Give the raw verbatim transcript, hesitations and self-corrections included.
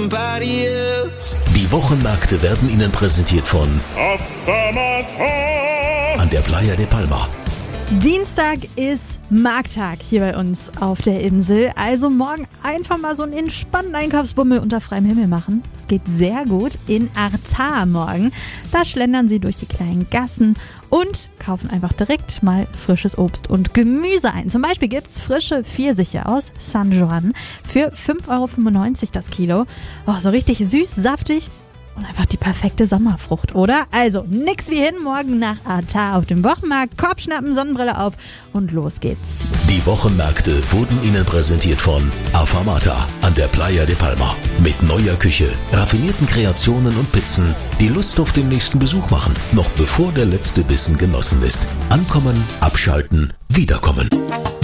somebody else. Die Wochenmärkte werden Ihnen präsentiert von an der Playa de Palma. Dienstag ist Markttag hier bei uns auf der Insel. Also morgen einfach mal so einen entspannten Einkaufsbummel unter freiem Himmel machen. Das geht sehr gut in Artar morgen. Da schlendern Sie durch die kleinen Gassen und kaufen einfach direkt mal frisches Obst und Gemüse ein. Zum Beispiel gibt es frische Pfirsiche aus San Juan für fünf Euro fünfundneunzig das Kilo. Oh, so richtig süß, saftig. Und einfach die perfekte Sommerfrucht, oder? Also, nix wie hin, morgen nach Artar auf dem Wochenmarkt, Korb schnappen, Sonnenbrille auf und los geht's. Die Wochenmärkte wurden Ihnen präsentiert von Afamata an der Playa de Palma. Mit neuer Küche, raffinierten Kreationen und Pizzen, die Lust auf den nächsten Besuch machen, noch bevor der letzte Bissen genossen ist. Ankommen, abschalten, wiederkommen.